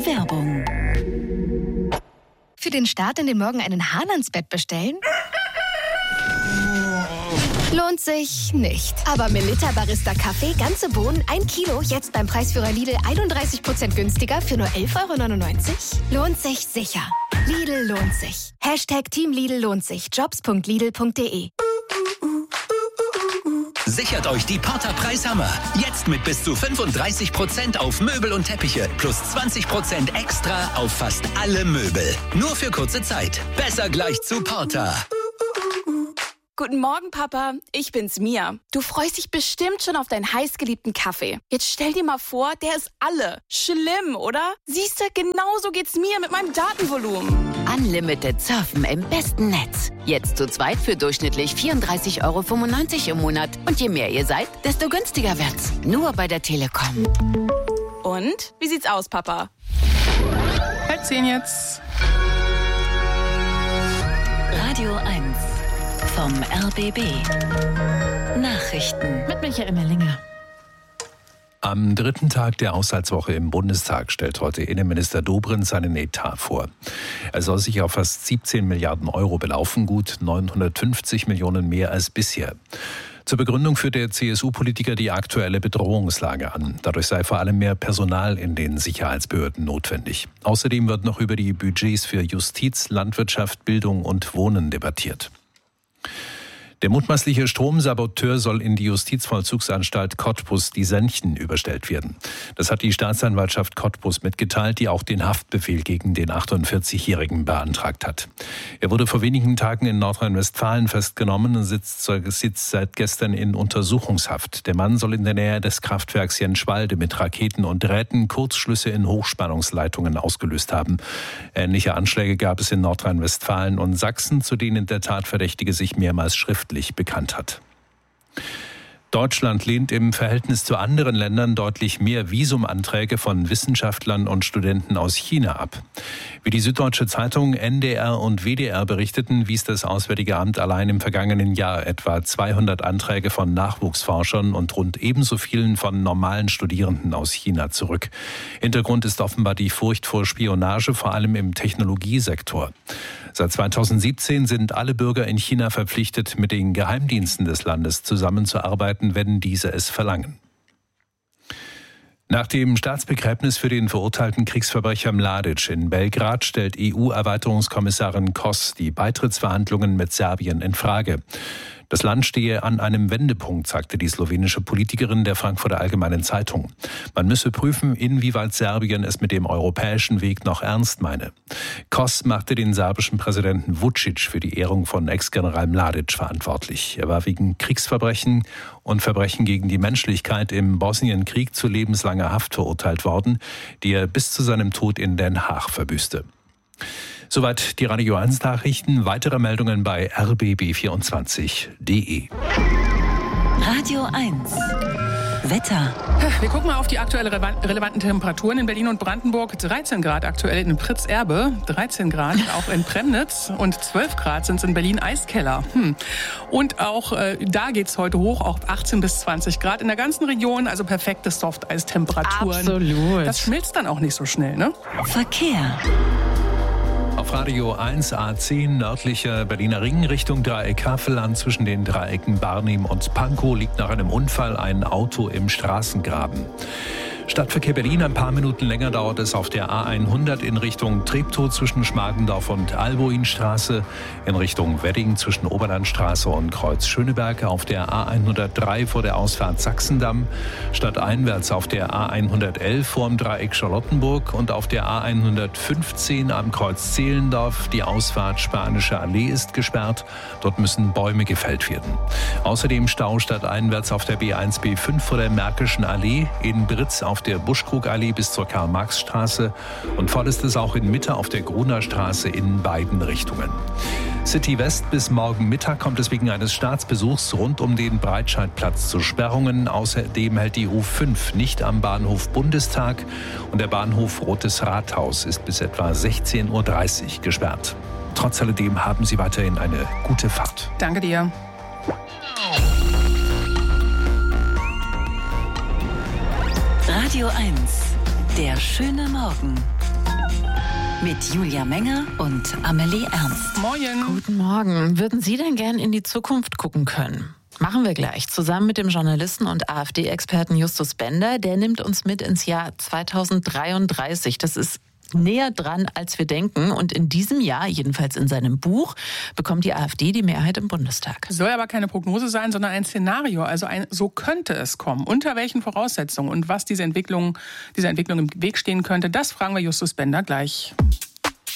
Werbung. Für den Start in den Morgen einen Hahn ans Bett bestellen? Lohnt sich nicht. Aber Melitta Barista Kaffee, ganze Bohnen, 1 Kilo, jetzt beim Preisführer Lidl 31% günstiger für nur 11,99 €? Lohnt sich sicher. Lidl lohnt sich. #Team Lidl lohnt sich. Jobs.lidl.de. Sichert euch die Porter Preishammer. Jetzt mit bis zu 35% auf Möbel und Teppiche plus 20% extra auf fast alle Möbel. Nur für kurze Zeit. Besser gleich zu Porter. Guten Morgen, Papa. Ich bin's, Mia. Du freust dich bestimmt schon auf deinen heißgeliebten Kaffee. Jetzt stell dir mal vor, der ist alle. Schlimm, oder? Siehste, genauso geht's mir mit meinem Datenvolumen. Unlimited Surfen im besten Netz. Jetzt zu zweit für durchschnittlich 34,95 € im Monat. Und je mehr ihr seid, desto günstiger wird's. Nur bei der Telekom. Und? Wie sieht's aus, Papa? 10 jetzt. Radio 1 vom RBB. Nachrichten Mit Michael Mellinger. Am dritten Tag der Haushaltswoche im Bundestag stellt heute Innenminister Dobrindt seinen Etat vor. Er soll sich auf fast 17 Milliarden € belaufen, gut 950 Millionen mehr als bisher. Zur Begründung führt der CSU-Politiker die aktuelle Bedrohungslage an. Dadurch sei vor allem mehr Personal in den Sicherheitsbehörden notwendig. Außerdem wird noch über die Budgets für Justiz, Landwirtschaft, Bildung und Wohnen debattiert. Der mutmaßliche Stromsaboteur soll in die Justizvollzugsanstalt Cottbus die Senchen überstellt werden. Das hat die Staatsanwaltschaft Cottbus mitgeteilt, die auch den Haftbefehl gegen den 48-Jährigen beantragt hat. Er wurde vor wenigen Tagen in Nordrhein-Westfalen festgenommen und sitzt seit gestern in Untersuchungshaft. Der Mann soll in der Nähe des Kraftwerks Jenschwalde mit Raketen und Drähten Kurzschlüsse in Hochspannungsleitungen ausgelöst haben. Ähnliche Anschläge gab es in Nordrhein-Westfalen und Sachsen, zu denen der Tatverdächtige sich mehrmals schriftlich bekannt hat. Deutschland lehnt im Verhältnis zu anderen Ländern deutlich mehr Visumanträge von Wissenschaftlern und Studenten aus China ab. Wie die Süddeutsche Zeitung, NDR und WDR berichteten, wies das Auswärtige Amt allein im vergangenen Jahr etwa 200 Anträge von Nachwuchsforschern und rund ebenso vielen von normalen Studierenden aus China zurück. Hintergrund ist offenbar die Furcht vor Spionage, vor allem im Technologiesektor. Seit 2017 sind alle Bürger in China verpflichtet, mit den Geheimdiensten des Landes zusammenzuarbeiten, wenn diese es verlangen. Nach dem Staatsbegräbnis für den verurteilten Kriegsverbrecher Mladic in Belgrad stellt EU-Erweiterungskommissarin Kos die Beitrittsverhandlungen mit Serbien in Frage. Das Land stehe an einem Wendepunkt, sagte die slowenische Politikerin der Frankfurter Allgemeinen Zeitung. Man müsse prüfen, inwieweit Serbien es mit dem europäischen Weg noch ernst meine. Kos machte den serbischen Präsidenten Vučić für die Ehrung von Ex-General Mladic verantwortlich. Er war wegen Kriegsverbrechen und Verbrechen gegen die Menschlichkeit im Bosnienkrieg zu lebenslanger Haft verurteilt worden, die er bis zu seinem Tod in Den Haag verbüßte. Soweit die Radio 1 Nachrichten. Weitere Meldungen bei rbb24.de. Radio 1 Wetter. Wir gucken mal auf die aktuell relevanten Temperaturen in Berlin und Brandenburg. 13 Grad aktuell in Pritzerbe, 13 Grad auch in Premnitz und 12 Grad sind es in Berlin Eiskeller. Und auch da geht es heute hoch, auch 18 bis 20 Grad in der ganzen Region, also perfekte Softeistemperaturen. Absolut. Das schmilzt dann auch nicht so schnell, ne? Verkehr. Auf Radio 1 A10 nördlicher Berliner Ring Richtung Dreieck Havelland zwischen den Dreiecken Barnim und Pankow liegt nach einem Unfall ein Auto im Straßengraben. Stadtverkehr Berlin, ein paar Minuten länger dauert es auf der A100 in Richtung Treptow zwischen Schmargendorf und Alboinstraße, in Richtung Wedding zwischen Oberlandstraße und Kreuz Schöneberg, auf der A103 vor der Ausfahrt Sachsendamm, stadteinwärts auf der A111 vorm Dreieck Charlottenburg und auf der A115 am Kreuz Zehlendorf. Die Ausfahrt Spanische Allee ist gesperrt, dort müssen Bäume gefällt werden. Außerdem Stau stadteinwärts auf der B1, B5 vor der Märkischen Allee, in Britz auf der Buschkrugallee bis zur Karl-Marx-Straße und voll ist es auch in Mitte auf der Gruner Straße in beiden Richtungen. City West bis morgen Mittag kommt es wegen eines Staatsbesuchs rund um den Breitscheidplatz zu Sperrungen. Außerdem hält die U5 nicht am Bahnhof Bundestag und der Bahnhof Rotes Rathaus ist bis etwa 16:30 Uhr gesperrt. Trotz alledem haben Sie weiterhin eine gute Fahrt. Danke dir. Radio 1, der schöne Morgen. Mit Julia Menger und Amelie Ernst. Moin. Guten Morgen. Würden Sie denn gern in die Zukunft gucken können? Machen wir gleich. Zusammen mit dem Journalisten und AfD-Experten Justus Bender. Der nimmt uns mit ins Jahr 2033. Das ist näher dran, als wir denken. Und in diesem Jahr, jedenfalls in seinem Buch, bekommt die AfD die Mehrheit im Bundestag. Soll aber keine Prognose sein, sondern ein Szenario. Also so könnte es kommen. Unter welchen Voraussetzungen und was dieser Entwicklung im Weg stehen könnte, das fragen wir Justus Bender gleich.